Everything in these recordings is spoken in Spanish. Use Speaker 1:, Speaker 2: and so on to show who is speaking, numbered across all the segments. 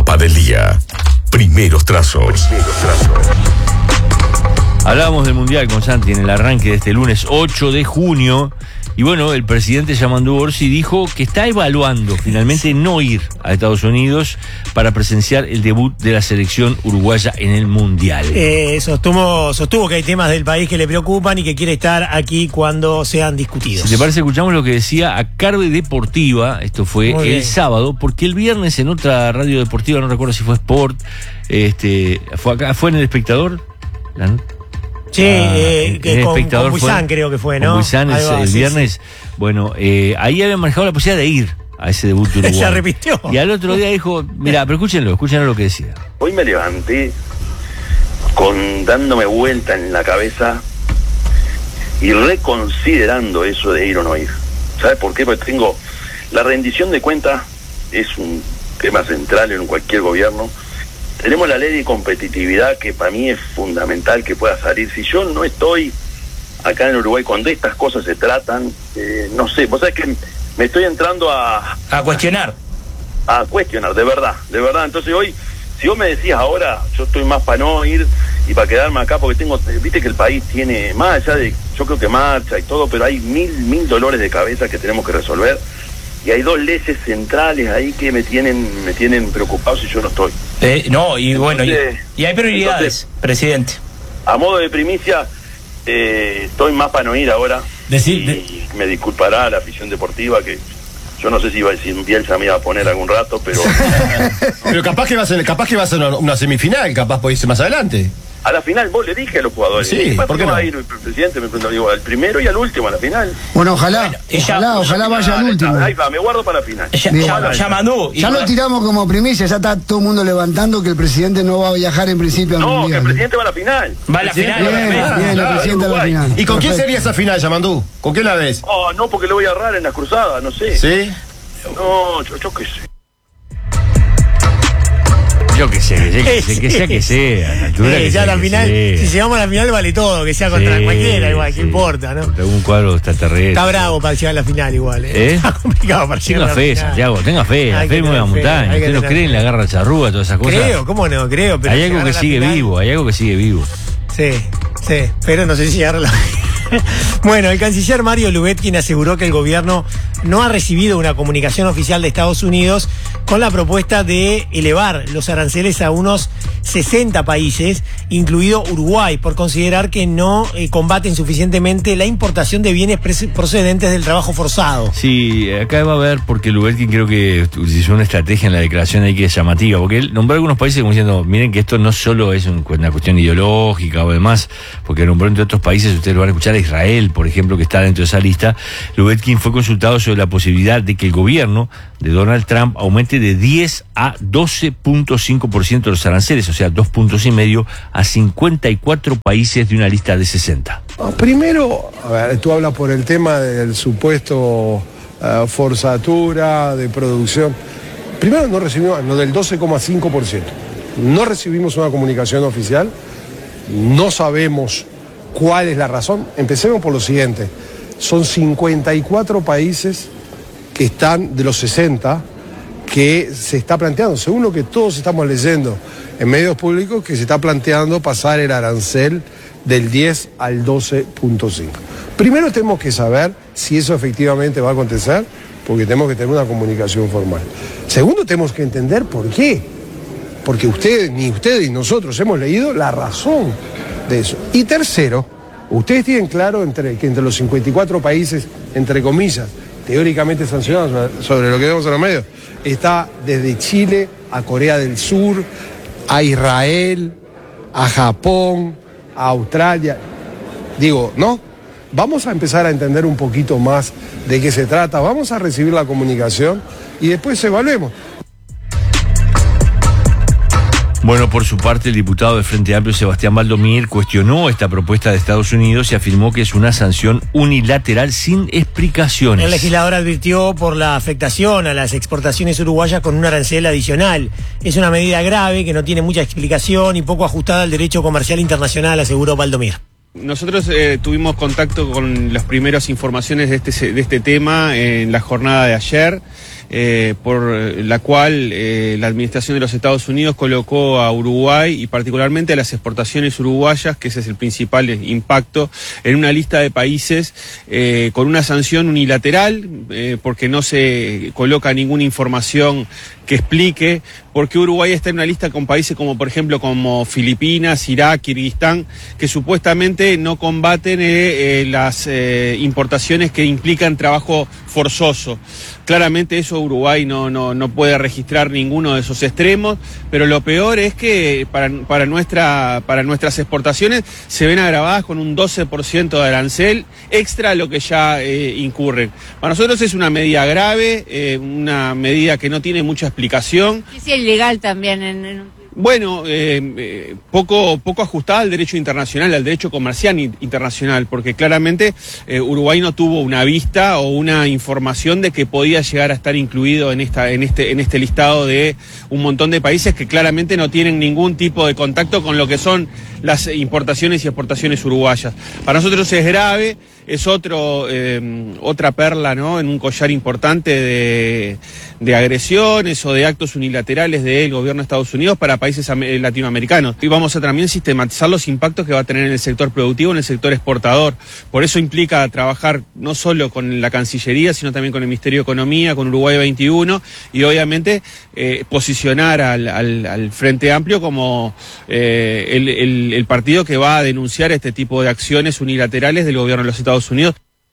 Speaker 1: Mapa del día. Primeros trazos.
Speaker 2: Hablábamos del Mundial con Santi en el arranque de este lunes 8 de junio. Y bueno, el presidente Yamandu Orsi dijo que está evaluando finalmente no ir a Estados Unidos para presenciar el debut de la selección uruguaya en el Mundial.
Speaker 3: Sostuvo que hay temas del país que le preocupan y que quiere estar aquí cuando sean discutidos.
Speaker 2: Si te parece, escuchamos lo que decía a Carve Deportiva, esto fue el sábado, porque el viernes en otra radio deportiva, no recuerdo si fue Sport, fue en El Espectador,
Speaker 3: Sí, con Buizán creo que fue, ¿no?
Speaker 2: Con Buizán el viernes. Sí. Bueno, ahí habían manejado la posibilidad de ir a ese debut uruguayo.
Speaker 3: Se arrepintió.
Speaker 2: Y al otro día dijo, mira, pero escúchenlo lo que decía.
Speaker 4: Hoy me levanté dándome vuelta en la cabeza y reconsiderando eso de ir o no ir. ¿Sabes por qué? Porque tengo la rendición de cuentas, es un tema central en cualquier gobierno. Tenemos la ley de competitividad que para mí es fundamental que pueda salir. Si yo no estoy acá en Uruguay cuando estas cosas se tratan, no sé, vos sabés que me estoy entrando a
Speaker 5: cuestionar.
Speaker 4: A cuestionar, de verdad. Entonces hoy, si vos me decías ahora, yo estoy más para no ir y para quedarme acá porque viste que el país tiene, más allá de, yo creo que marcha y todo, pero hay mil dolores de cabeza que tenemos que resolver. Y hay dos leyes centrales ahí que me tienen preocupado si yo no estoy.
Speaker 5: Y hay prioridades, entonces, presidente.
Speaker 4: A modo de primicia, estoy más para no ir ahora. Y me disculpará la afición deportiva, que yo no sé si Bielsa me iba a poner algún rato, pero...
Speaker 6: Pero capaz que va a ser una semifinal, capaz puede irse más adelante.
Speaker 4: A la final, vos le dije a los jugadores.
Speaker 6: Sí, ¿por qué no?
Speaker 4: Va a ir el presidente, me preguntó, digo, al primero y al último, a la final.
Speaker 7: Bueno, ojalá vaya al último.
Speaker 4: Ahí va, me guardo para la final.
Speaker 7: Ya lo tiramos como primicia, ya está todo el mundo levantando que el presidente no va a viajar en principio al Mundial.
Speaker 4: No, que el presidente va a la final.
Speaker 5: Va a la final.
Speaker 7: Bien, el presidente a la final.
Speaker 6: ¿Y con quién sería esa final, Yamandu? ¿Con quién la ves?
Speaker 4: Oh, no, porque le voy a errar en las cruzadas, no sé.
Speaker 6: ¿Sí?
Speaker 4: No, yo qué sé.
Speaker 2: Yo que sea.
Speaker 3: Ya la final, si llegamos a la final vale todo, que sea contra cualquiera, igual, ¿qué importa, no?
Speaker 2: Un cuadro extraterrestre.
Speaker 3: Está bravo para llegar a la final igual, Está complicado para llegar a la final. Tenga fe, Santiago,
Speaker 2: tenga fe, la fe mueve la montaña. ¿Usted no cree en la garra charrúa, todas esas cosas?
Speaker 3: Creo, ¿cómo no? Creo, pero
Speaker 2: hay algo que sigue vivo,
Speaker 3: Sí, pero no sé si llegar a la Bueno, el canciller Mario Lubetkin aseguró que el gobierno no ha recibido una comunicación oficial de Estados Unidos con la propuesta de elevar los aranceles a unos 60 países, incluido Uruguay, por considerar que no combaten suficientemente la importación de bienes procedentes del trabajo forzado.
Speaker 2: Sí, acá va a haber, porque Lubetkin creo que utilizó una estrategia en la declaración ahí que es llamativa, porque él nombró algunos países como diciendo, miren que esto no solo es una cuestión ideológica o demás, porque nombró entre otros países, ustedes lo van a escuchar, a Israel, por ejemplo, que está dentro de esa lista. Lubetkin fue consultado sobre la posibilidad de que el gobierno de Donald Trump aumente de 10 a 12.5% los aranceles, o sea, 2 puntos y medio a 54 países de una lista de 60.
Speaker 8: Primero, a ver, tú hablas por el tema del supuesto forzatura de producción. Primero no recibimos lo del 12,5%. No recibimos una comunicación oficial, no sabemos cuál es la razón. Empecemos por lo siguiente. Son 54 países que están de los 60 que se está planteando, según lo que todos estamos leyendo en medios públicos, que se está planteando pasar el arancel del 10 al 12.5. Primero tenemos que saber si eso efectivamente va a acontecer, porque tenemos que tener una comunicación formal. Segundo, tenemos que entender por qué. Porque ni ustedes ni nosotros hemos leído la razón de eso. Y tercero, ustedes tienen claro que entre los 54 países, entre comillas, teóricamente sancionados sobre lo que vemos en los medios, está desde Chile a Corea del Sur, a Israel, a Japón, a Australia. Digo, ¿no? Vamos a empezar a entender un poquito más de qué se trata, vamos a recibir la comunicación y después evaluemos.
Speaker 2: Bueno, por su parte, el diputado del Frente Amplio, Sebastián Valdomir, cuestionó esta propuesta de Estados Unidos y afirmó que es una sanción unilateral sin explicaciones.
Speaker 3: El legislador advirtió por la afectación a las exportaciones uruguayas con un arancel adicional. Es una medida grave que no tiene mucha explicación y poco ajustada al derecho comercial internacional, aseguró Valdomir.
Speaker 9: Nosotros tuvimos contacto con las primeras informaciones de este tema en la jornada de ayer. por la cual la administración de los Estados Unidos colocó a Uruguay y particularmente a las exportaciones uruguayas, que ese es el principal impacto, en una lista de países con una sanción unilateral, porque no se coloca ninguna información que explique por qué Uruguay está en una lista con países como, por ejemplo, como Filipinas, Irak, Kirguistán, que supuestamente no combaten las importaciones que implican trabajo forzoso. Claramente eso Uruguay no puede registrar ninguno de esos extremos, pero lo peor es que para nuestras exportaciones se ven agravadas con un 12% de arancel extra a lo que ya incurren. Para nosotros es una medida grave, una medida que no tiene mucha explicación.
Speaker 10: Es ilegal también
Speaker 9: Bueno, poco ajustada al derecho internacional, al derecho comercial internacional, porque claramente Uruguay no tuvo una vista o una información de que podía llegar a estar incluido en este listado de un montón de países que claramente no tienen ningún tipo de contacto con lo que son las importaciones y exportaciones uruguayas. Para nosotros es grave, es otra perla, ¿no?, en un collar importante de agresiones o de actos unilaterales del gobierno de Estados Unidos para países latinoamericanos. Y vamos a también sistematizar los impactos que va a tener en el sector productivo, en el sector exportador. Por eso implica trabajar no solo con la Cancillería, sino también con el Ministerio de Economía, con Uruguay 21, y obviamente posicionar al Frente Amplio como el partido que va a denunciar este tipo de acciones unilaterales del gobierno de los Estados Unidos.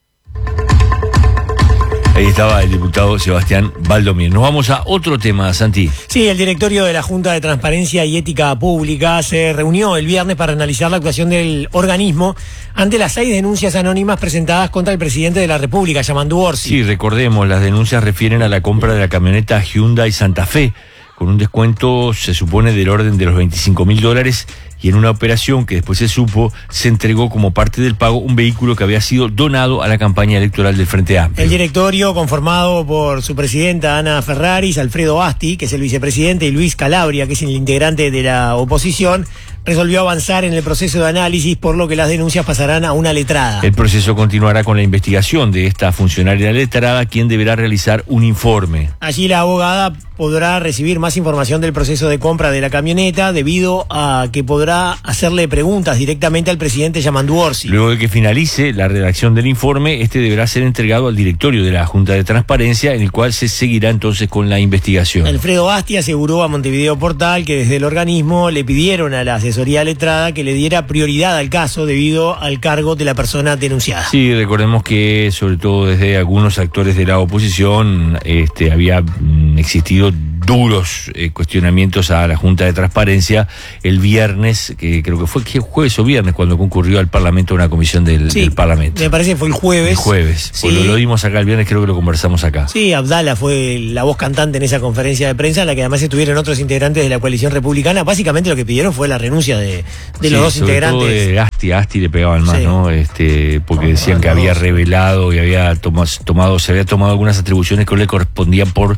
Speaker 2: Ahí estaba el diputado Sebastián Baldomir. Nos vamos a otro tema, Santi.
Speaker 3: Sí, el directorio de la Junta de Transparencia y Ética Pública se reunió el viernes para analizar la actuación del organismo ante las 6 denuncias anónimas presentadas contra el presidente de la República, Yamandu Orsi.
Speaker 2: Sí, recordemos, las denuncias refieren a la compra de la camioneta Hyundai Santa Fe, con un descuento, se supone, del orden de los $25.000, y en una operación que después se supo, se entregó como parte del pago un vehículo que había sido donado a la campaña electoral del Frente Amplio.
Speaker 3: El directorio, conformado por su presidenta Ana Ferraris, Alfredo Asti, que es el vicepresidente, y Luis Calabria, que es el integrante de la oposición, resolvió avanzar en el proceso de análisis, por lo que las denuncias pasarán a una letrada.
Speaker 2: El proceso continuará con la investigación de esta funcionaria letrada, quien deberá realizar un informe.
Speaker 3: Allí la abogada podrá recibir más información del proceso de compra de la camioneta, debido a que podrá hacerle preguntas directamente al presidente Yamandu Orsi.
Speaker 2: Luego de que finalice la redacción del informe, este deberá ser entregado al directorio de la Junta de Transparencia, en el cual se seguirá entonces con la investigación.
Speaker 3: Alfredo Asti aseguró a Montevideo Portal que desde el organismo le pidieron a la asesoría letrada que le diera prioridad al caso debido al cargo de la persona denunciada.
Speaker 2: Sí, recordemos que sobre todo desde algunos actores de la oposición había existido duros cuestionamientos a la Junta de Transparencia el viernes, que creo que fue jueves o viernes, cuando concurrió al Parlamento una comisión del Parlamento.
Speaker 3: Me parece que fue el jueves.
Speaker 2: El jueves, sí. Pues lo dimos acá el viernes, creo que lo conversamos acá.
Speaker 3: Sí, Abdala fue la voz cantante en esa conferencia de prensa, en la que además estuvieron otros integrantes de la coalición republicana. Básicamente lo que pidieron fue la renuncia de los dos integrantes.
Speaker 2: Todo de Asti le pegaban más, ¿no? Porque decían que había revelado y había se había tomado algunas atribuciones que no le correspondían por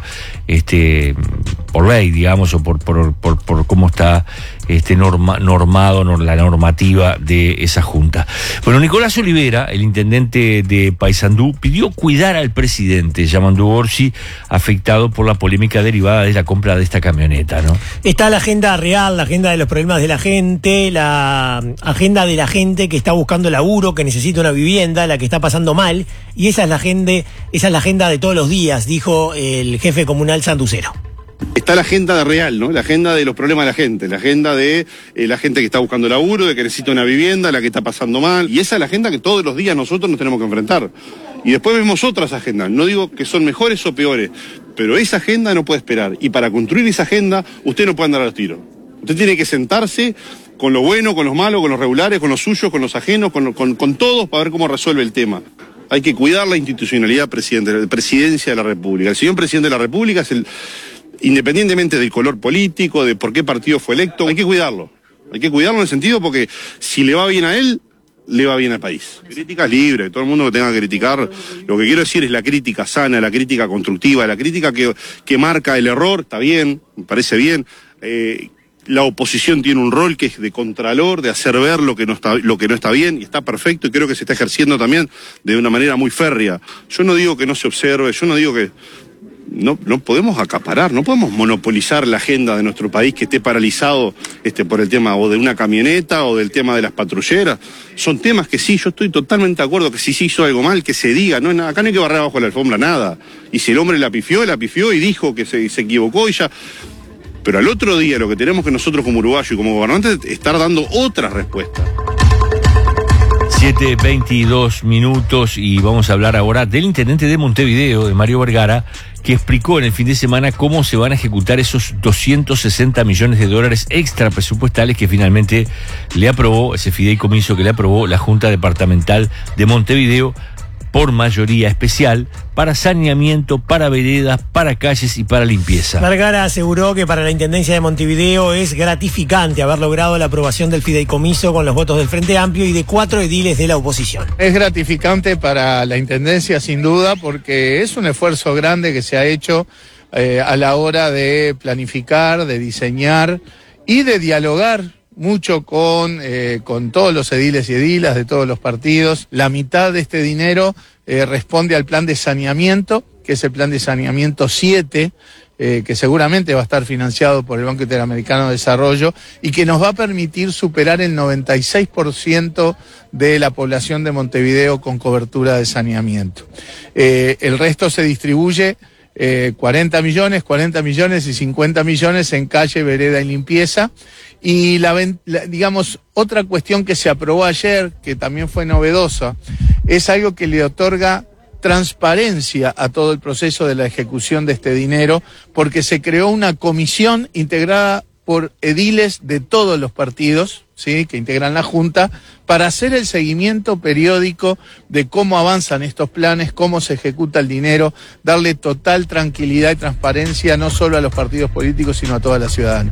Speaker 2: ley, digamos, o por cómo está normado la normativa de esa junta. Bueno, Nicolás Olivera, el intendente de Paysandú, pidió cuidar al presidente Yamandu Orsi, afectado por la polémica derivada de la compra de esta camioneta, ¿no? Está la agenda real, la agenda de los problemas de la gente, la agenda de la gente que está buscando laburo, que necesita una vivienda, la que está pasando mal, y esa es la agenda de todos los días, dijo el jefe comunal sanducero.
Speaker 11: Está la agenda real, ¿no? La agenda de los problemas de la gente, la agenda de la gente que está buscando laburo, de que necesita una vivienda, la que está pasando mal. Y esa es la agenda que todos los días nosotros nos tenemos que enfrentar. Y después vemos otras agendas. No digo que son mejores o peores, pero esa agenda no puede esperar. Y para construir esa agenda, usted no puede andar a los tiros. Usted tiene que sentarse con lo bueno, con los malos, con los regulares, con los suyos, con los ajenos, con todos, para ver cómo resuelve el tema. Hay que cuidar la institucionalidad de presidencia de la República. El señor presidente de la República es independientemente del color político, de por qué partido fue electo, hay que cuidarlo. Hay que cuidarlo en el sentido porque si le va bien a él, le va bien al país. Crítica es libre, todo el mundo que tenga que criticar. Lo que quiero decir es la crítica sana, la crítica constructiva, la crítica que marca el error, está bien, me parece bien. La oposición tiene un rol que es de contralor, de hacer ver lo que no está bien, y está perfecto, y creo que se está ejerciendo también de una manera muy férrea. Yo no digo que no se observe, yo no digo que no podemos acaparar, no podemos monopolizar la agenda de nuestro país que esté paralizado por el tema o de una camioneta o del tema de las patrulleras. Son temas que sí, yo estoy totalmente de acuerdo que si se hizo algo mal, que se diga, no es nada, acá no hay que barrer abajo la alfombra nada. Y si el hombre la pifió y dijo que se equivocó y ya. Pero al otro día lo que tenemos que nosotros como uruguayos y como gobernantes es estar dando otras respuestas.
Speaker 2: 7:22 minutos y vamos a hablar ahora del intendente de Montevideo, de Mario Vergara, que explicó en el fin de semana cómo se van a ejecutar esos 260 millones de dólares extra presupuestales que finalmente le aprobó, ese fideicomiso que le aprobó la Junta Departamental de Montevideo por mayoría especial para saneamiento, para veredas, para calles y para limpieza.
Speaker 3: Vergara aseguró que para la Intendencia de Montevideo es gratificante haber logrado la aprobación del fideicomiso con los votos del Frente Amplio y de 4 ediles de la oposición.
Speaker 12: Es gratificante para la Intendencia sin duda porque es un esfuerzo grande que se ha hecho a la hora de planificar, de diseñar y de dialogar mucho con todos los ediles y edilas de todos los partidos. La mitad de este dinero responde al plan de saneamiento, que es el plan de saneamiento 7, que seguramente va a estar financiado por el Banco Interamericano de Desarrollo y que nos va a permitir superar el 96% de la población de Montevideo con cobertura de saneamiento. El resto se distribuye 40 millones y 50 millones en calle, vereda y limpieza. Y digamos, otra cuestión que se aprobó ayer, que también fue novedosa, es algo que le otorga transparencia a todo el proceso de la ejecución de este dinero, porque se creó una comisión integrada por ediles de todos los partidos, ¿sí?, que integran la Junta, para hacer el seguimiento periódico de cómo avanzan estos planes, cómo se ejecuta el dinero, darle total tranquilidad y transparencia no solo a los partidos políticos, sino a toda la ciudadanía.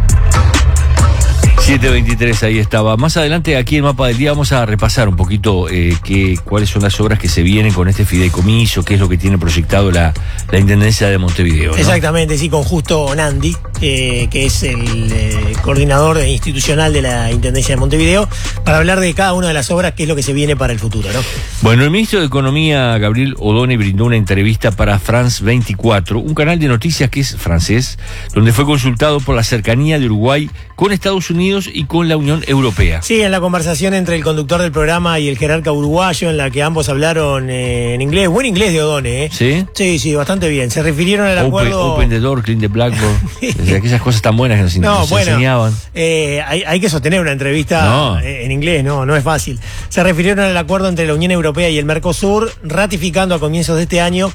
Speaker 2: 7:23, ahí estaba. Más adelante, aquí en Mapa del Día, vamos a repasar un poquito cuáles son las obras que se vienen con este fideicomiso, qué es lo que tiene proyectado la Intendencia de Montevideo, ¿no?
Speaker 3: Exactamente, sí, con Justo Nandi, que es el coordinador institucional de la Intendencia de Montevideo, para hablar de cada una de las obras, qué es lo que se viene para el futuro, ¿no?
Speaker 2: Bueno, el ministro de Economía, Gabriel Odone, brindó una entrevista para France 24, un canal de noticias que es francés, donde fue consultado por la cercanía de Uruguay con Estados Unidos y con la Unión Europea.
Speaker 3: Sí, en la conversación entre el conductor del programa y el jerarca uruguayo, en la que ambos hablaron en inglés, buen inglés de Odone, ¿eh?
Speaker 2: ¿Sí?
Speaker 3: Sí, bastante bien. Se refirieron al acuerdo...
Speaker 2: Open the door, clean the blackboard. Desde aquellas cosas tan buenas que nos enseñaban.
Speaker 3: Hay que sostener una entrevista en inglés, no es fácil. Se refirieron al acuerdo entre la Unión Europea y el Mercosur, ratificando a comienzos de este año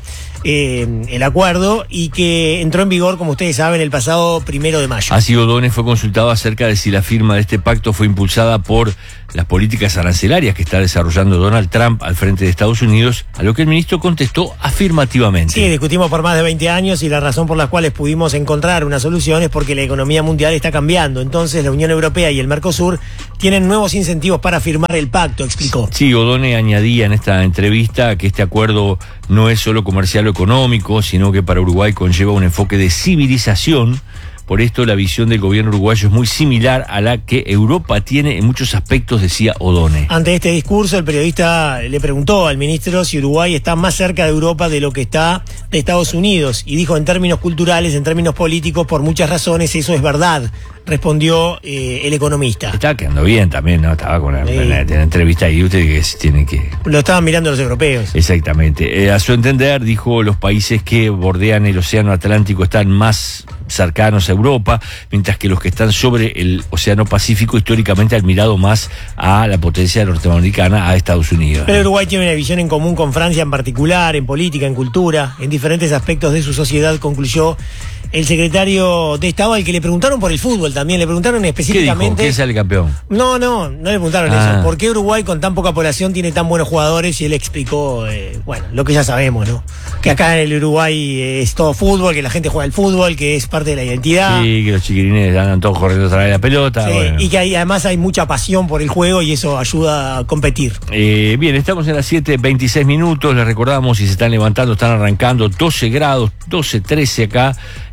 Speaker 3: el acuerdo, y que entró en vigor, como ustedes saben, el pasado 1 de mayo.
Speaker 2: Así Odone fue consultado acerca de si la firma de este pacto fue impulsada por las políticas arancelarias que está desarrollando Donald Trump al frente de Estados Unidos, a lo que el ministro contestó afirmativamente.
Speaker 3: Sí, discutimos por más de 20 años y la razón por la cual pudimos encontrar una solución es porque la economía mundial está cambiando. Entonces la Unión Europea y el Mercosur tienen nuevos incentivos para firmar el pacto, explicó.
Speaker 2: Sí, Odone añadía en esta entrevista que este acuerdo no es solo comercial o económico, sino que para Uruguay conlleva un enfoque de civilización. Por esto la visión del gobierno uruguayo es muy similar a la que Europa tiene en muchos aspectos, decía Odone.
Speaker 3: Ante este discurso, el periodista le preguntó al ministro si Uruguay está más cerca de Europa de lo que está de Estados Unidos, y dijo: en términos culturales, en términos políticos, por muchas razones, eso es verdad, respondió el economista.
Speaker 2: Está quedando bien también, ¿no? Estaba con la entrevista ahí, usted que tiene que...
Speaker 3: Lo estaban mirando los europeos.
Speaker 2: Exactamente. A su entender, dijo, los países que bordean el Océano Atlántico están más cercanos a Europa, mientras que los que están sobre el Océano Pacífico históricamente han mirado más a la potencia norteamericana, a Estados Unidos.
Speaker 3: Pero Uruguay tiene una visión en común con Francia en particular, en política, en cultura, en diferentes aspectos de su sociedad, concluyó el secretario de Estado, al que le preguntaron por el fútbol también. Le preguntaron específicamente...
Speaker 2: ¿Qué dijo? ¿Quién sale campeón?
Speaker 3: No le preguntaron eso. ¿Por qué Uruguay, con tan poca población, tiene tan buenos jugadores? Y él explicó, lo que ya sabemos, ¿no? Que acá en el Uruguay es todo fútbol, que la gente juega al fútbol, que es parte de la identidad.
Speaker 2: Sí, que los chiquirines andan todos corriendo atrás de la pelota.
Speaker 3: Sí,
Speaker 2: bueno.
Speaker 3: Y que además hay mucha pasión por el juego y eso ayuda a competir.
Speaker 2: Bien, estamos en las 7:26 minutos. Les recordamos, si se están levantando, están arrancando 12 grados, 12, 13 acá.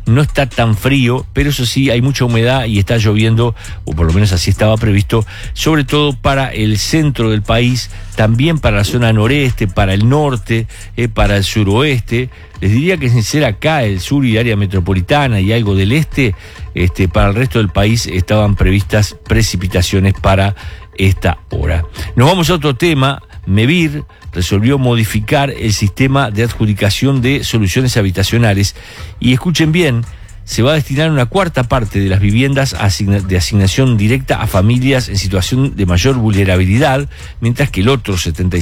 Speaker 2: no está tan frío, pero eso sí, hay mucha humedad y está lloviendo, o por lo menos así estaba previsto, sobre todo para el centro del país, también para la zona noreste, para el norte, para el suroeste. Les diría que sin ser acá, el sur y área metropolitana y algo del este, para el resto del país estaban previstas precipitaciones para esta hora. Nos vamos a otro tema. MEVIR resolvió modificar el sistema de adjudicación de soluciones habitacionales y escuchen bien, se va a destinar una cuarta parte de las viviendas de asignación directa a familias en situación de mayor vulnerabilidad, mientras que el otro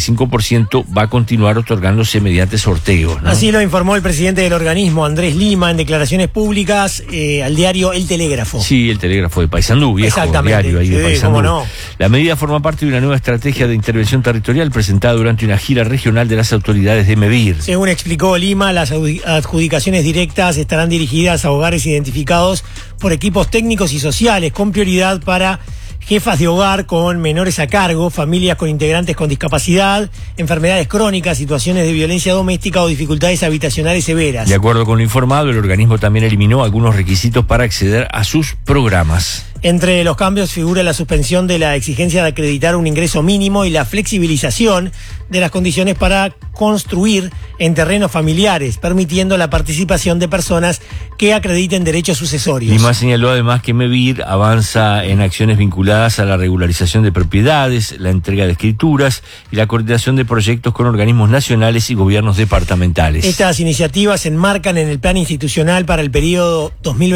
Speaker 2: 75% va a continuar otorgándose mediante sorteo, ¿no?
Speaker 3: Así lo informó el presidente del organismo, Andrés Lima, en declaraciones públicas al diario El Telégrafo.
Speaker 2: Sí, El Telégrafo de Paysandú, viejo diario ahí de Paysandú.
Speaker 3: No.
Speaker 2: La medida forma parte de una nueva estrategia de intervención territorial presentada durante una gira regional de las autoridades de MEVIR.
Speaker 3: Según explicó Lima, las adjudicaciones directas estarán dirigidas a hogares identificados por equipos técnicos y sociales, con prioridad para jefas de hogar con menores a cargo, familias con integrantes con discapacidad, enfermedades crónicas, situaciones de violencia doméstica o dificultades habitacionales severas.
Speaker 2: De acuerdo con lo informado, el organismo también eliminó algunos requisitos para acceder a sus programas.
Speaker 3: Entre los cambios figura la suspensión de la exigencia de acreditar un ingreso mínimo y la flexibilización de las condiciones para construir en terrenos familiares, permitiendo la participación de personas que acrediten derechos sucesorios.
Speaker 2: Lima señaló además que MEVIR avanza en acciones vinculadas a la regularización de propiedades, la entrega de escrituras y la coordinación de proyectos con organismos nacionales y gobiernos departamentales.
Speaker 3: Estas iniciativas se enmarcan en el plan institucional para el periodo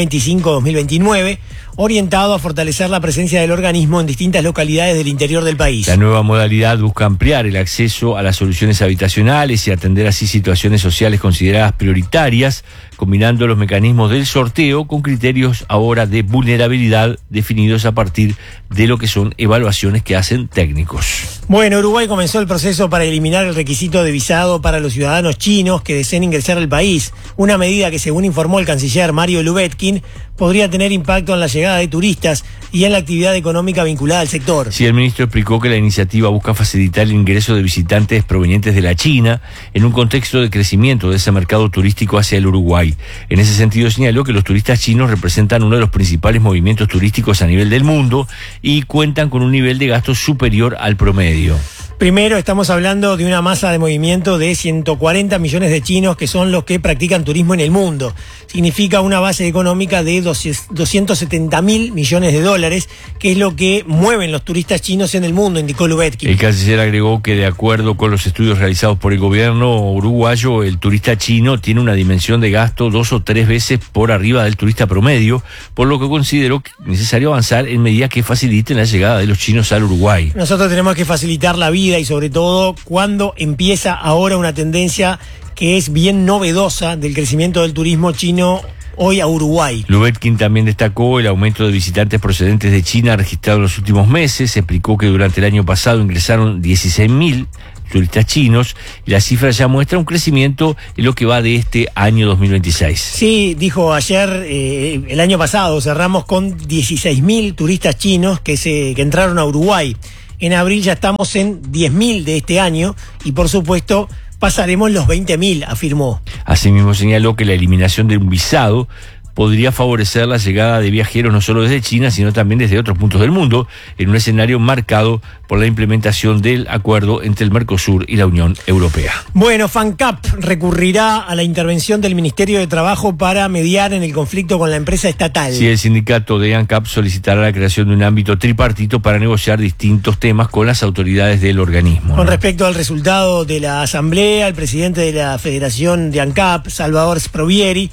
Speaker 3: 2025-2029, orientado a fortalecer la presencia del organismo en distintas localidades del interior del país.
Speaker 2: La nueva modalidad busca ampliar el acceso a las soluciones habitacionales y atender así situaciones sociales consideradas prioritarias, combinando los mecanismos del sorteo con criterios ahora de vulnerabilidad definidos a partir de lo que son evaluaciones que hacen técnicos.
Speaker 3: Bueno, Uruguay comenzó el proceso para eliminar el requisito de visado para los ciudadanos chinos que deseen ingresar al país, una medida que, según informó el canciller Mario Lubetkin, podría tener impacto en la llegada de turistas y en la actividad económica vinculada al sector.
Speaker 2: Sí, el ministro explicó que la iniciativa busca facilitar el ingreso de visitantes provenientes de la China en un contexto de crecimiento de ese mercado turístico hacia el Uruguay. En ese sentido señaló que los turistas chinos representan uno de los principales movimientos turísticos a nivel del mundo y cuentan con un nivel de gasto superior al promedio.
Speaker 3: Primero, estamos hablando de una masa de movimiento de 140 millones de chinos que son los que practican turismo en el mundo. Significa una base económica de 270.000 millones de dólares, que es lo que mueven los turistas chinos en el mundo, indicó Lubetkin.
Speaker 2: El canciller agregó que, de acuerdo con los estudios realizados por el gobierno uruguayo, el turista chino tiene una dimensión de gasto 2 o 3 veces por arriba del turista promedio, por lo que consideró necesario avanzar en medidas que faciliten la llegada de los chinos al Uruguay.
Speaker 3: Nosotros tenemos que facilitar la vida y sobre todo cuando empieza ahora una tendencia que es bien novedosa del crecimiento del turismo chino hoy a Uruguay.
Speaker 2: Lubetkin también destacó el aumento de visitantes procedentes de China registrado en los últimos meses. Explicó que durante el año pasado ingresaron 16.000 turistas chinos y la cifra ya muestra un crecimiento en lo que va de este año 2026.
Speaker 3: Sí, dijo ayer, el año pasado cerramos con 16.000 turistas chinos que entraron a Uruguay. En abril ya estamos en 10.000 de este año y por supuesto pasaremos los 20.000, afirmó.
Speaker 2: Asimismo señaló que la eliminación de un visado podría favorecer la llegada de viajeros no solo desde China, sino también desde otros puntos del mundo, en un escenario marcado por la implementación del acuerdo entre el Mercosur y la Unión Europea.
Speaker 3: Bueno, FANCAP recurrirá a la intervención del Ministerio de Trabajo para mediar en el conflicto con la empresa estatal.
Speaker 2: Sí, el sindicato de ANCAP solicitará la creación de un ámbito tripartito para negociar distintos temas con las autoridades del organismo.
Speaker 3: Con respecto al resultado de la asamblea, el presidente de la Federación de ANCAP, Salvador Sprovieri,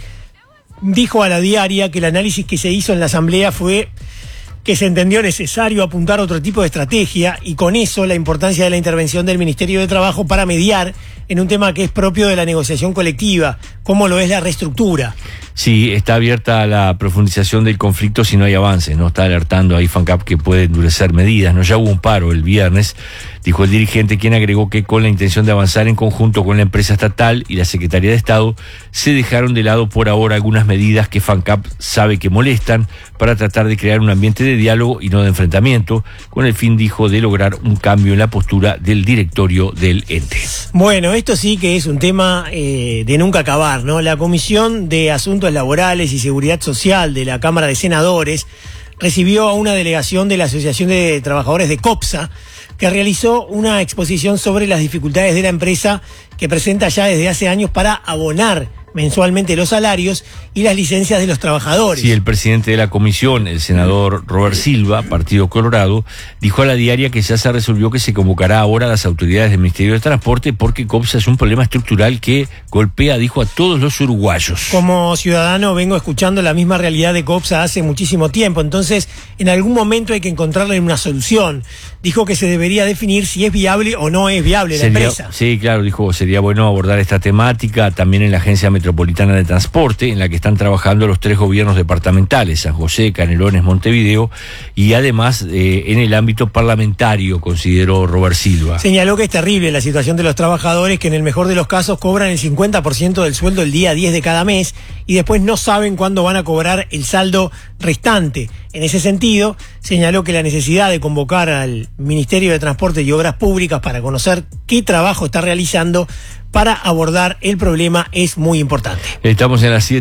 Speaker 3: dijo a La Diaria que el análisis que se hizo en la asamblea fue que se entendió necesario apuntar a otro tipo de estrategia y con eso la importancia de la intervención del Ministerio de Trabajo para mediar en un tema que es propio de la negociación colectiva, como lo es la reestructura.
Speaker 2: Sí, está abierta a la profundización del conflicto si no hay avances, ¿no? Está alertando ahí FANCAP que puede endurecer medidas, ¿no? Ya hubo un paro el viernes, dijo el dirigente, quien agregó que con la intención de avanzar en conjunto con la empresa estatal y la Secretaría de Estado, se dejaron de lado por ahora algunas medidas que FANCAP sabe que molestan para tratar de crear un ambiente de diálogo y no de enfrentamiento, con el fin, dijo, de lograr un cambio en la postura del directorio del ente.
Speaker 3: Bueno, esto sí que es un tema de nunca acabar, ¿no? La Comisión de Asuntos Laborales y Seguridad Social de la Cámara de Senadores recibió a una delegación de la Asociación de Trabajadores de COPSA, que realizó una exposición sobre las dificultades de la empresa que presenta ya desde hace años para abonar mensualmente los salarios y las licencias de los trabajadores.
Speaker 2: Sí, el presidente de la comisión, el senador Robert Silva, Partido Colorado, dijo a La Diaria que ya se resolvió que se convocará ahora a las autoridades del Ministerio de Transporte porque COPSA es un problema estructural que golpea, dijo, a todos los uruguayos.
Speaker 3: Como ciudadano vengo escuchando la misma realidad de COPSA hace muchísimo tiempo, entonces en algún momento hay que encontrarle una solución. Dijo que se debería definir si es viable o no es viable la empresa.
Speaker 2: Sí, claro, dijo, sería bueno abordar esta temática también en la Agencia Metropolitana de Transporte, en la que están trabajando los 3 gobiernos departamentales, San José, Canelones, Montevideo, y además en el ámbito parlamentario, consideró Robert Silva.
Speaker 3: Señaló que es terrible la situación de los trabajadores, que en el mejor de los casos cobran el 50% del sueldo el día 10 de cada mes y después no saben cuándo van a cobrar el saldo restante. En ese sentido, señaló que la necesidad de convocar al Ministerio de Transporte y Obras Públicas para conocer qué trabajo está realizando para abordar el problema es muy importante.
Speaker 2: Estamos en las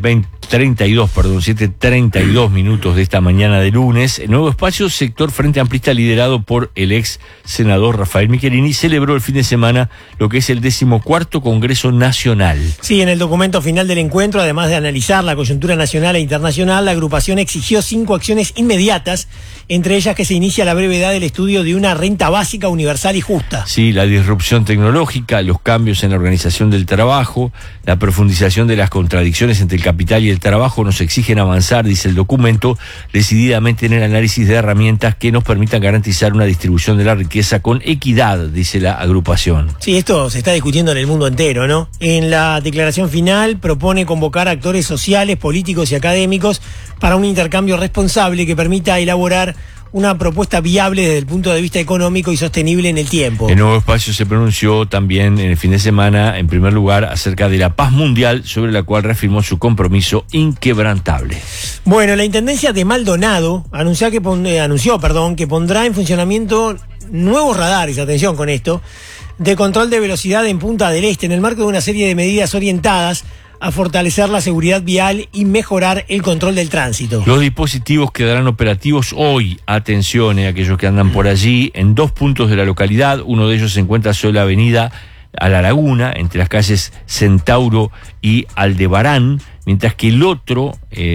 Speaker 2: 7:32 minutos de esta mañana de lunes. El Nuevo Espacio, sector Frente Amplista liderado por el ex senador Rafael Michelini, celebró el fin de semana lo que es el 14º Congreso Nacional.
Speaker 3: Sí, en el documento final del encuentro, además de analizar la coyuntura nacional e internacional, la agrupación exigió 5 acciones inmediatas, entre ellas que se inicie a la brevedad el estudio de una renta básica universal y justa.
Speaker 2: Sí, la disrupción tecnológica, los cambios en la organización del trabajo, la profundización de las contradicciones entre el capital y el trabajo nos exigen avanzar, dice el documento, decididamente en el análisis de herramientas que nos permitan garantizar una distribución de la riqueza con equidad, dice la agrupación.
Speaker 3: Sí, esto se está discutiendo en el mundo entero, ¿no? En la declaración final propone convocar a actores sociales, políticos y académicos para un intercambio responsable que permita elaborar una propuesta viable desde el punto de vista económico y sostenible en el tiempo.
Speaker 2: El Nuevo Espacio se pronunció también en el fin de semana, en primer lugar, acerca de la paz mundial, sobre la cual reafirmó su compromiso inquebrantable.
Speaker 3: Bueno, la Intendencia de Maldonado anunció que pondrá en funcionamiento nuevos radares, atención con esto, de control de velocidad en Punta del Este, en el marco de una serie de medidas orientadas a fortalecer la seguridad vial y mejorar el control del tránsito.
Speaker 2: Los dispositivos quedarán operativos hoy, atención, aquellos que andan por allí, en 2 puntos de la localidad. Uno de ellos se encuentra sobre la avenida a la Laguna, entre las calles Centauro y Aldebarán, mientras que el otro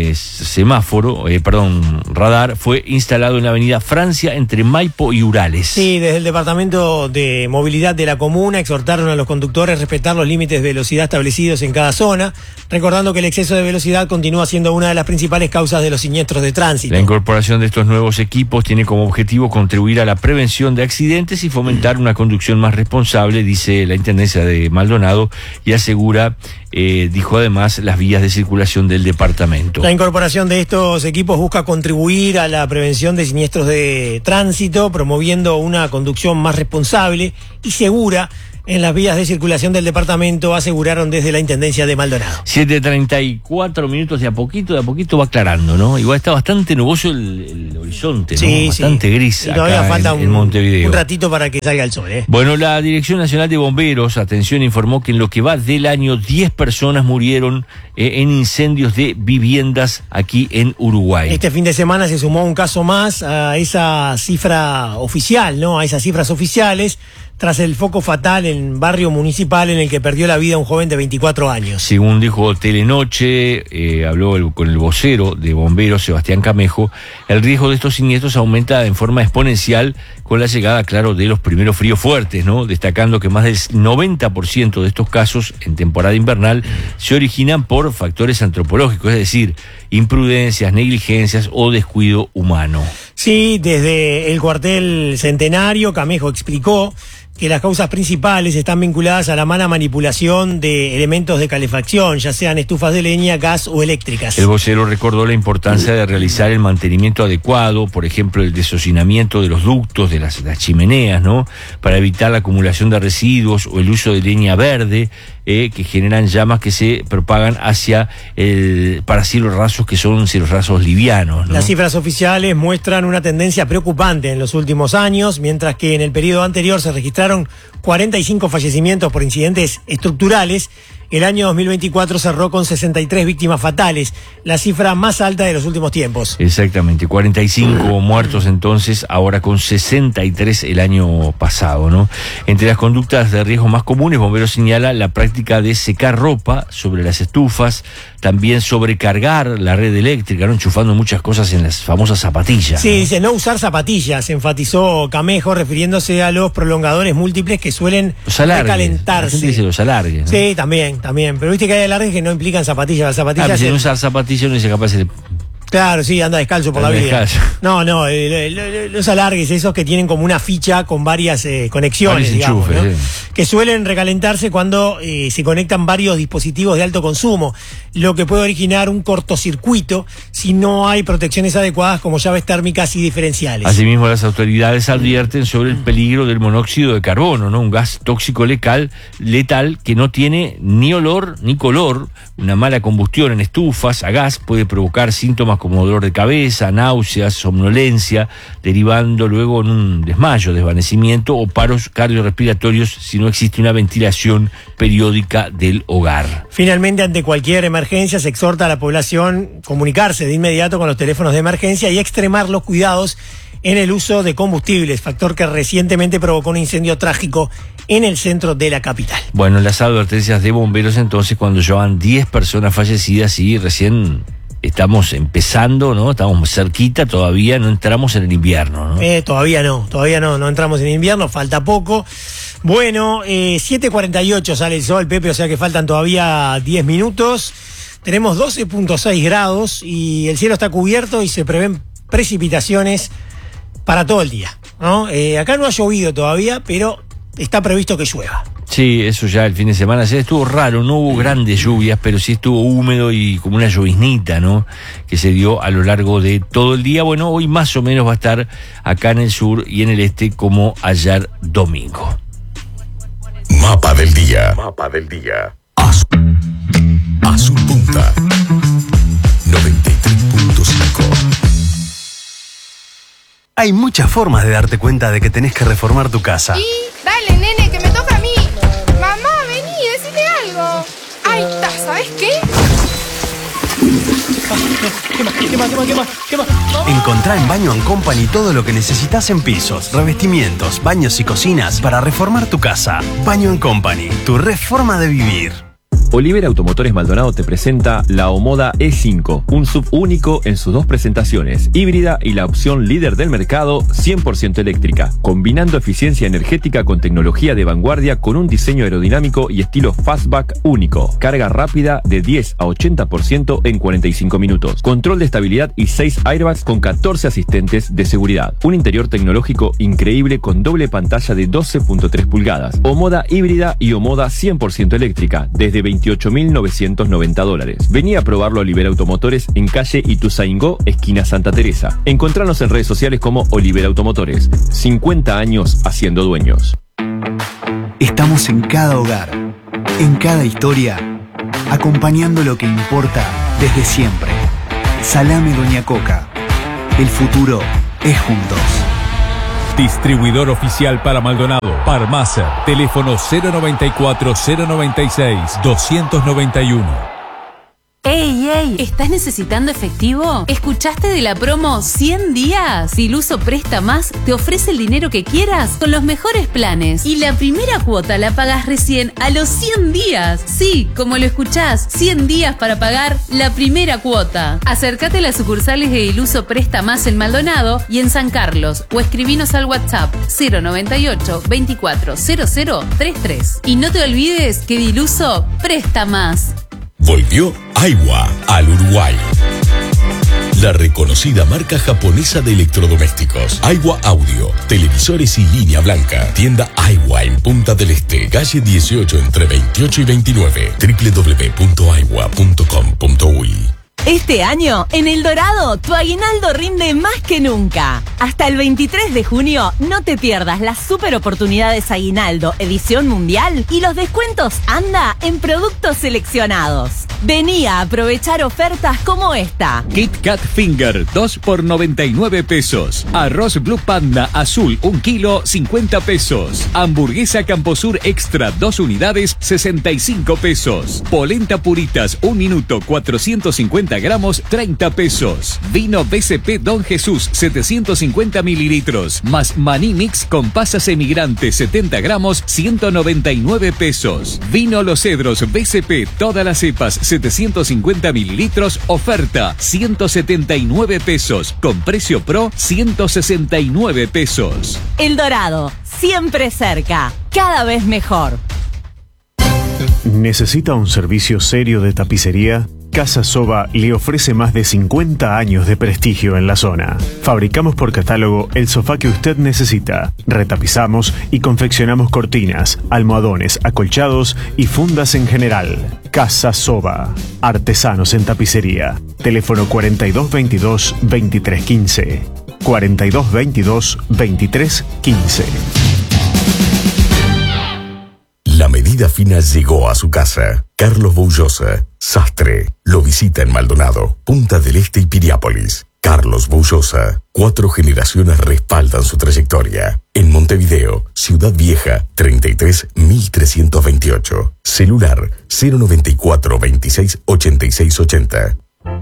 Speaker 2: radar fue instalado en la avenida Francia entre Maipo y Urales.
Speaker 3: Sí, desde el Departamento de Movilidad de la Comuna exhortaron a los conductores a respetar los límites de velocidad establecidos en cada zona, recordando que el exceso de velocidad continúa siendo una de las principales causas de los siniestros de tránsito.
Speaker 2: La incorporación de estos nuevos equipos tiene como objetivo contribuir a la prevención de accidentes y fomentar una conducción más responsable, dice la Intendencia de Maldonado, y asegura, dijo además, las vías de circulación del departamento.
Speaker 3: La incorporación de estos equipos busca contribuir a la prevención de siniestros de tránsito, promoviendo una conducción más responsable y segura en las vías de circulación del departamento, aseguraron desde la Intendencia de Maldonado.
Speaker 2: 7:34 minutos, de a poquito va aclarando, ¿no? Igual está bastante nuboso el horizonte, ¿no?
Speaker 3: Sí,
Speaker 2: bastante gris.
Speaker 3: Y todavía
Speaker 2: acá
Speaker 3: falta
Speaker 2: en Montevideo.
Speaker 3: un ratito para que salga el sol, ¿eh?
Speaker 2: Bueno, la Dirección Nacional de Bomberos, atención, informó que en lo que va del año 10 personas murieron en incendios de viviendas aquí en Uruguay.
Speaker 3: Este fin de semana se sumó un caso más a esa cifra oficial, ¿no? A esas cifras oficiales, tras el foco fatal en Barrio Municipal en el que perdió la vida un joven de 24 años.
Speaker 2: Según dijo Telenoche, habló con el vocero de bomberos, Sebastián Camejo, el riesgo de estos siniestros aumenta en forma exponencial con la llegada, claro, de los primeros fríos fuertes, ¿no? Destacando que más del 90% de estos casos en temporada invernal se originan por factores antropológicos, es decir, imprudencias, negligencias o descuido humano.
Speaker 3: Sí, desde el cuartel Centenario, Camejo explicó que las causas principales están vinculadas a la mala manipulación de elementos de calefacción, ya sean estufas de leña, gas o eléctricas.
Speaker 2: El vocero recordó la importancia de realizar el mantenimiento adecuado, por ejemplo, el desocinamiento de los ductos de las chimeneas, ¿no? Para evitar la acumulación de residuos o el uso de leña verde, que generan llamas que se propagan para cielos rasos que son cielos rasos livianos, ¿no?
Speaker 3: Las cifras oficiales muestran una tendencia preocupante en los últimos años, mientras que en el periodo anterior se registraron 45 fallecimientos por incidentes estructurales. El año 2024 cerró con 63 víctimas fatales, la cifra más alta de los últimos tiempos.
Speaker 2: Exactamente, 45 muertos entonces, ahora con 63 el año pasado, ¿no? Entre las conductas de riesgo más comunes, Bomberos señala la práctica de secar ropa sobre las estufas, también sobrecargar la red eléctrica, ¿no? Enchufando muchas cosas en las famosas zapatillas.
Speaker 3: Sí,
Speaker 2: ¿no?
Speaker 3: dice no usar zapatillas, enfatizó Camejo, refiriéndose a los prolongadores múltiples que suelen recalentarse.
Speaker 2: La gente dice los alargues, ¿no?
Speaker 3: Sí, también, pero viste que hay alargues que no implican zapatillas. Las zapatillas.
Speaker 2: Si no usar zapatillas, uno dice capaz de...
Speaker 3: Claro, sí, anda descalzo por la vida.
Speaker 2: Descalzo.
Speaker 3: No, los alargues, esos que tienen como una ficha con varias conexiones, digamos,
Speaker 2: enchufes,
Speaker 3: ¿no? Que suelen recalentarse cuando se conectan varios dispositivos de alto consumo, lo que puede originar un cortocircuito si no hay protecciones adecuadas como llaves térmicas y diferenciales.
Speaker 2: Asimismo, las autoridades advierten sobre el peligro del monóxido de carbono, ¿no? Un gas tóxico letal que no tiene ni olor ni color. Una mala combustión en estufas a gas puede provocar síntomas como dolor de cabeza, náuseas, somnolencia, derivando luego en un desmayo, desvanecimiento o paros cardiorrespiratorios si no existe una ventilación periódica del hogar.
Speaker 3: Finalmente, ante cualquier emergencia, se exhorta a la población a comunicarse de inmediato con los teléfonos de emergencia y extremar los cuidados en el uso de combustibles, factor que recientemente provocó un incendio trágico en el centro de la capital.
Speaker 2: Bueno, las advertencias de bomberos entonces cuando llevan 10 personas fallecidas y recién estamos empezando, ¿no? Estamos cerquita, todavía no entramos en el invierno, ¿no?
Speaker 3: Todavía no entramos en invierno, falta poco. Bueno, 7:48 sale el sol, Pepe, o sea que faltan todavía 10 minutos. Tenemos 12.6 grados y el cielo está cubierto y se prevén precipitaciones para todo el día, ¿no? Acá no ha llovido todavía, pero está previsto que llueva.
Speaker 2: Sí, eso ya el fin de semana ayer estuvo raro, no hubo grandes lluvias, pero sí estuvo húmedo y como una lloviznita, ¿no? Que se dio a lo largo de todo el día. Bueno, hoy más o menos va a estar acá en el sur y en el este como ayer domingo.
Speaker 1: Mapa del día. Azul Punta 93.5.
Speaker 13: Hay muchas formas de darte cuenta de que tenés que reformar tu casa.
Speaker 14: Y dale, nene, que me toca a mí. Mamá, vení, decime algo. Ahí está, ¿sabes qué?
Speaker 13: ¿Qué más? Encontrá en Baño & Company todo lo que necesitas en pisos, revestimientos, baños y cocinas para reformar tu casa. Baño & Company, tu reforma de vivir.
Speaker 15: Olivera Automotores Maldonado te presenta la Omoda E5, un SUV único en sus dos presentaciones, híbrida y la opción líder del mercado, 100% eléctrica, combinando eficiencia energética con tecnología de vanguardia con un diseño aerodinámico y estilo fastback único, carga rápida de 10 a 80% en 45 minutos, control de estabilidad y 6 airbags con 14 asistentes de seguridad, un interior tecnológico increíble con doble pantalla de 12.3 pulgadas, Omoda híbrida y Omoda 100% eléctrica, desde $28.990. Vení a probarlo a Olivera Automotores en calle Ituzaingó, esquina Santa Teresa. Encontranos en redes sociales como Olivera Automotores. 50 años haciendo dueños.
Speaker 13: Estamos en cada hogar, en cada historia, acompañando lo que importa desde siempre. Salame Doña Coca. El futuro es juntos.
Speaker 16: Distribuidor oficial para Maldonado. Parmacer. Teléfono 094-096-291.
Speaker 17: ¡Ey! ¿Estás necesitando efectivo? ¿Escuchaste de la promo 100 días? Diluso Presta Más te ofrece el dinero que quieras con los mejores planes. Y la primera cuota la pagas recién a los 100 días. Sí, como lo escuchás, 100 días para pagar la primera cuota. Acércate a las sucursales de Diluso Presta Más en Maldonado y en San Carlos o escribinos al WhatsApp 098-240033. Y no te olvides que Diluso presta más.
Speaker 1: Volvió Aiwa al Uruguay. la reconocida marca japonesa de electrodomésticos. Aiwa Audio, televisores y línea blanca. Tienda Aiwa en Punta del Este, calle 18 entre 28 y 29. www.aiwa.com.uy.
Speaker 18: Este año, en El Dorado, tu aguinaldo rinde más que nunca. Hasta el 23 de junio, no te pierdas las super oportunidades Aguinaldo Edición Mundial y los descuentos Anda en productos seleccionados. Vení a aprovechar ofertas como esta.
Speaker 16: Kit Kat Finger, 2 por 99 pesos. Arroz Blue Panda Azul, 1 kilo, 50 pesos. Hamburguesa Camposur Extra, 2 unidades, 65 pesos. Polenta Puritas, 1 minuto, 450 gramos, 30 pesos. Vino BCP Don Jesús, 750 mililitros. Más maní mix con pasas emigrantes, 70 gramos, 199 pesos. Vino Los Cedros BCP, todas las cepas, 750 mililitros, oferta, 179 pesos. Con precio pro, 169 pesos.
Speaker 18: El Dorado, siempre cerca, cada vez mejor.
Speaker 19: ¿Necesita un servicio serio de tapicería? Casa Soba le ofrece más de 50 años de prestigio en la zona. Fabricamos por catálogo el sofá que usted necesita. Retapizamos y confeccionamos cortinas, almohadones, acolchados y fundas en general. Casa Soba. Artesanos en tapicería. Teléfono 4222-2315. 4222-2315.
Speaker 1: La medida fina llegó a su casa. Carlos Boullosa, sastre, lo visita en Maldonado, Punta del Este y Piriápolis. Carlos Boullosa, 4 generaciones respaldan su trayectoria. En Montevideo, Ciudad Vieja, 33.328. Celular 094 26 86 80.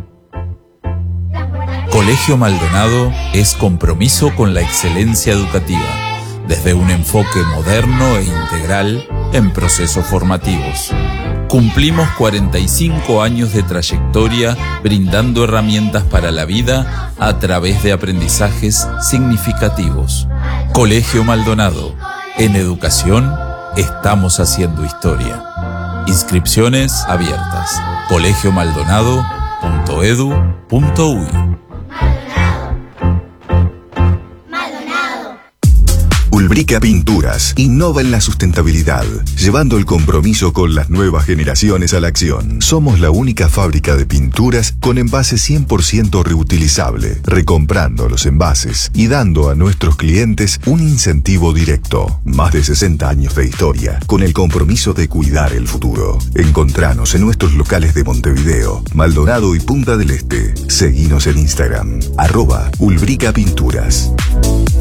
Speaker 20: Colegio Maldonado es compromiso con la excelencia educativa, desde un enfoque moderno e integral en procesos formativos. Cumplimos 45 años de trayectoria brindando herramientas para la vida a través de aprendizajes significativos. Colegio Maldonado. En educación estamos haciendo historia. Inscripciones abiertas. colegiomaldonado.edu.uy.
Speaker 21: Ulbrica Pinturas innova en la sustentabilidad, llevando el compromiso con las nuevas generaciones a la acción. Somos la única fábrica de pinturas con envase 100% reutilizable, recomprando los envases y dando a nuestros clientes un incentivo directo. Más de 60 años de historia, con el compromiso de cuidar el futuro. Encontranos en nuestros locales de Montevideo, Maldonado y Punta del Este. Seguinos en Instagram, @Ulbrica Pinturas.